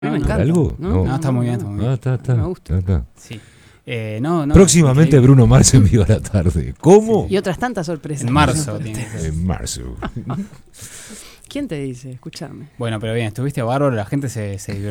A mí me No, encanta. ¿Algo? No, No, está muy bien, está muy bien. Está. Me gusta. Está. Sí. No, Próximamente increíble. Bruno Mars en Viva la Tarde. ¿Cómo? Y otras tantas sorpresas. En marzo tiene que ser. En marzo. ¿Quién te dice? Escúchame. Bueno, pero bien, estuviste bárbaro, la gente se divirtió.